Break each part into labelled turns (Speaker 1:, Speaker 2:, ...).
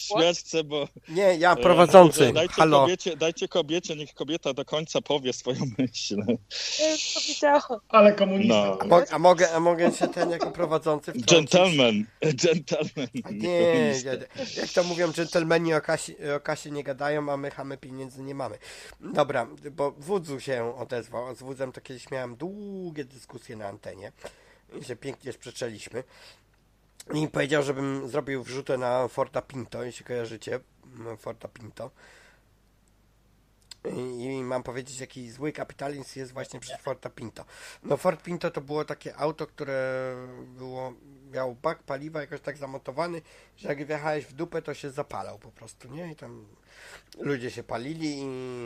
Speaker 1: śmiać chcę, bo...
Speaker 2: Nie, ja prowadzący. Halo.
Speaker 1: Dajcie kobiecie, niech kobieta do końca powie swoją myśl.
Speaker 3: Powiedziałam.
Speaker 4: Ale komunista.
Speaker 1: No.
Speaker 2: A mogę się ten jako prowadzący wtrącić?
Speaker 1: Gentleman.
Speaker 2: Nie, jak to mówią, dżentelmeni o kasie nie gadają, a my chamy pieniędzy nie mamy. Dobra, bo Wudzu się odezwał. Z Wudzem to kiedyś miałem długie dyskusje na antenie i się pięknie sprzeczaliśmy. I powiedział, żebym zrobił wrzutę na Forda Pinto, jeśli kojarzycie Forda Pinto. I mam powiedzieć, jaki zły kapitalizm jest właśnie przez Forda Pinto. No Ford Pinto to było takie auto, które miał bak paliwa jakoś tak zamontowany, że jak wjechałeś w dupę, to się zapalał po prostu, nie? I tam ludzie się palili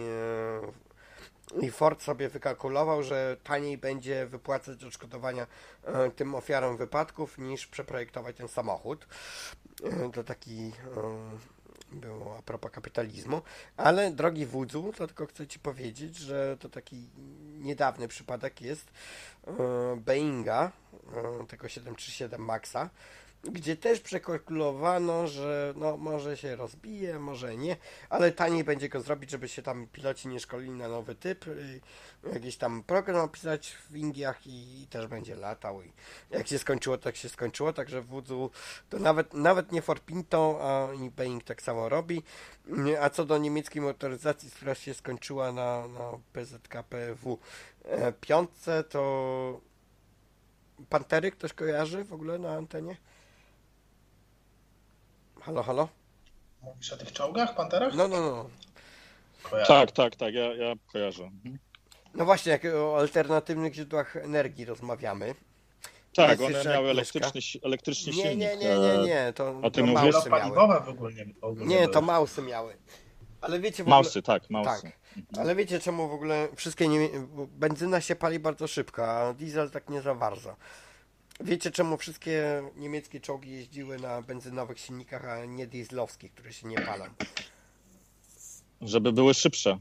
Speaker 2: i Ford sobie wykalkulował, że taniej będzie wypłacać odszkodowania tym ofiarom wypadków, niż przeprojektować ten samochód. To taki było a propos kapitalizmu. Ale drogi Wudzu, to tylko chcę Ci powiedzieć, że to taki niedawny przypadek jest Boeinga, tego 737 Maxa, gdzie też przekalkulowano, że no może się rozbije, może nie, ale taniej będzie go zrobić, żeby się tam piloci nie szkolili na nowy typ, jakiś tam program opisać w Indiach i też będzie latał. I jak się skończyło, tak się skończyło, także w Wudzu to nawet nie Ford Pinto, a i Boeing tak samo robi. A co do niemieckiej motoryzacji, która się skończyła na PZKPW 5, to Pantery ktoś kojarzy w ogóle na antenie? Halo?
Speaker 4: Mówisz o tych czołgach, Panterach?
Speaker 2: No.
Speaker 4: Kojarzę.
Speaker 1: Tak, ja kojarzę.
Speaker 2: No właśnie, jak o alternatywnych źródłach energii rozmawiamy.
Speaker 1: Tak, one miały elektryczny silnik.
Speaker 2: Nie, to
Speaker 1: Mausy
Speaker 2: Mausy
Speaker 4: paliwowe w ogóle
Speaker 2: nie, to Mausy miały. Ale wiecie w ogóle...
Speaker 1: Mausy, tak, Mausy.
Speaker 2: Tak. Ale wiecie czemu w ogóle wszystkie benzyna się pali bardzo szybko, a diesel tak nie za bardzo. Wiecie czemu wszystkie niemieckie czołgi jeździły na benzynowych silnikach, a nie dieslowskich, które się nie palą?
Speaker 1: Żeby były szybsze.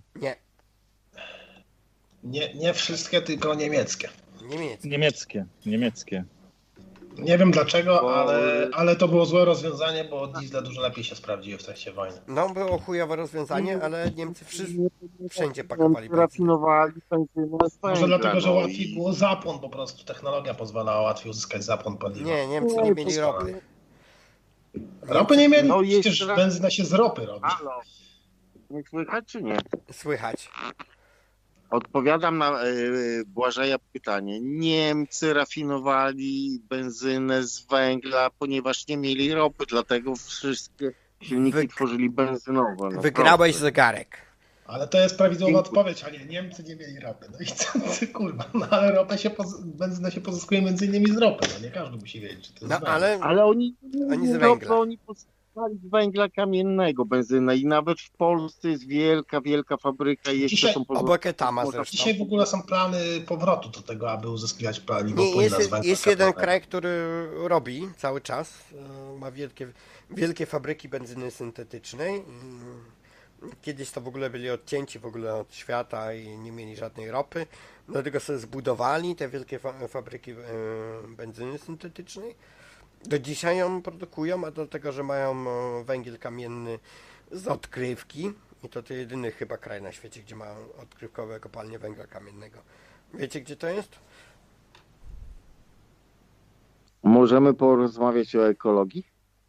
Speaker 4: Nie wszystkie, tylko niemieckie.
Speaker 1: Niemieckie.
Speaker 4: Nie wiem dlaczego, ale to było złe rozwiązanie, bo diesle dużo lepiej się sprawdziły w trakcie wojny.
Speaker 2: No, było chujowe rozwiązanie, ale Niemcy wszędzie pakowali benzynę.
Speaker 5: Rafinowali benzynę z węgla.
Speaker 4: Może dlatego, że łatwiej było zapłon po prostu. Technologia pozwalała łatwiej uzyskać zapłon paliwa.
Speaker 2: Nie, Niemcy nie mieli ropy.
Speaker 4: Ropy nie mieli?
Speaker 5: No
Speaker 4: Przecież benzyna się z ropy robi.
Speaker 5: Halo, nie słychać czy nie?
Speaker 2: Słychać.
Speaker 5: Odpowiadam na Błażeja pytanie. Niemcy rafinowali benzynę z węgla, ponieważ nie mieli ropy, dlatego wszystkie silniki tworzyli benzynowe. No
Speaker 2: Wygrałeś
Speaker 5: proste.
Speaker 2: zegarek.
Speaker 4: Ale to jest prawidłowa odpowiedź, a nie, Niemcy nie mieli ropy. No i co ty, kurwa, no ale benzynę się pozyskuje między innymi z ropy, no nie każdy musi wiedzieć, czy to jest
Speaker 5: Ale oni
Speaker 2: z węgla.
Speaker 5: Oni pozyskali z węgla kamiennego benzynę i nawet w Polsce jest wielka fabryka i jeszcze są
Speaker 2: obok Etama zresztą.
Speaker 4: Dzisiaj w ogóle są plany powrotu do tego, aby uzyskiwać paliwo
Speaker 2: Nie,
Speaker 4: płynne z węgla.
Speaker 2: jest jeden kraj, który robi cały czas, ma wielkie fabryki benzyny syntetycznej. Kiedyś to w ogóle byli odcięci w ogóle od świata i nie mieli żadnej ropy. Dlatego sobie zbudowali te wielkie fabryki benzyny syntetycznej. Do dzisiaj ją produkują, a do tego, że mają węgiel kamienny z odkrywki. I to jedyny chyba kraj na świecie, gdzie ma odkrywkowe kopalnie węgla kamiennego. Wiecie, gdzie to jest?
Speaker 5: Możemy porozmawiać o ekologii?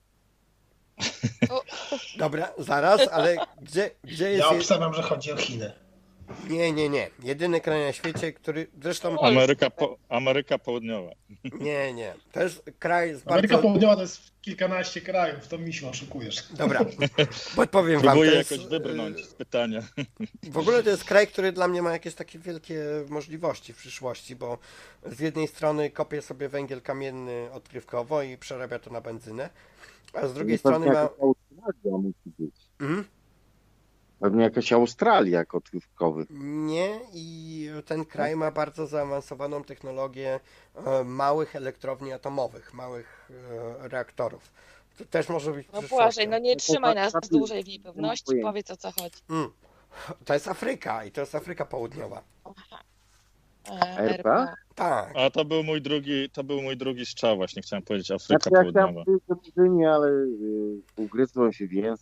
Speaker 2: Dobra, zaraz, ale gdzie jest...
Speaker 4: Ja obstawiam, że chodzi o Chiny.
Speaker 2: Nie. Jedyny kraj na świecie, który zresztą...
Speaker 1: Ameryka Południowa.
Speaker 2: Nie. To jest kraj z
Speaker 4: Ameryka
Speaker 2: bardzo...
Speaker 4: Południowa to jest kilkanaście krajów, to mi się oszukujesz.
Speaker 2: Dobra, podpowiem wam.
Speaker 1: Próbuję jakoś wybrnąć z pytania.
Speaker 2: W ogóle to jest kraj, który dla mnie ma jakieś takie wielkie możliwości w przyszłości, bo z jednej strony kopie sobie węgiel kamienny odkrywkowo i przerabia to na benzynę, a z drugiej strony ma...
Speaker 5: Australia musi być. Pewnie jakaś Australia odkrywkowy.
Speaker 2: Nie, i ten kraj ma bardzo zaawansowaną technologię małych elektrowni atomowych, małych reaktorów. To też może być
Speaker 3: No Błażej, no nie trzymaj nas dłużej w niepewności, powiedz o co chodzi.
Speaker 2: To jest Afryka i to jest Afryka Południowa.
Speaker 5: RPA?
Speaker 2: Tak.
Speaker 1: A to był mój drugi strzał właśnie, chciałem powiedzieć Afryka
Speaker 5: Ja
Speaker 1: Południowa.
Speaker 5: chciałem powiedzieć, ale ugryzłem się w język.